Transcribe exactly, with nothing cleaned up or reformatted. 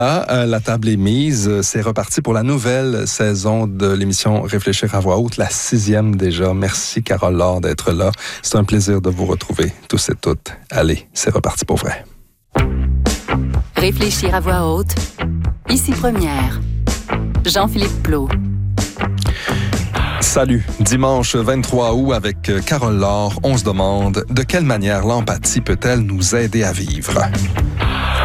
Ah, euh, la table est mise. C'est reparti pour la nouvelle saison de l'émission Réfléchir à voix haute, la sixième déjà. Merci Carole Laure d'être là. C'est un plaisir de vous retrouver tous et toutes. Allez, c'est reparti pour vrai. Réfléchir à voix haute, ici Première. Jean-Philippe Plot. Salut, dimanche vingt-trois août avec Carole Laure, on se demande de quelle manière l'empathie peut-elle nous aider à vivre?